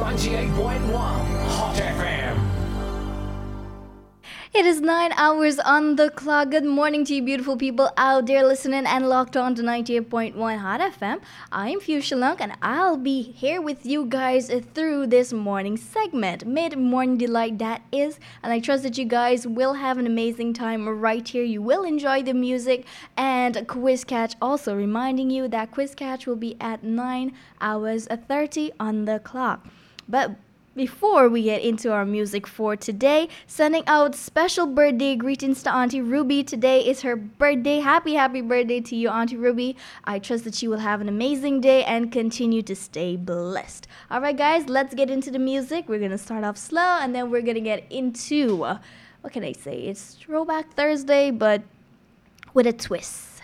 98.1 Hot FM. It is 9 hours on the clock. Good morning to you beautiful people out there listening and locked on to 98.1 Hot FM. I'm Fuchsia Lunk and I'll be here with you guys through this morning segment. Mid-morning delight that is. And I trust that you guys will have an amazing time right here. You will enjoy the music and Quiz Catch. Also reminding you that Quiz Catch will be at 9 hours 30 on the clock. But before we get into our music for today, sending out special birthday greetings to Auntie Ruby. Today is her birthday. Happy birthday to you, Auntie Ruby. I trust that you will have an amazing day and continue to stay blessed. All right, guys, let's get into the music. We're going to start off slow and then we're going to get into, what can I say? It's Throwback Thursday, but with a twist.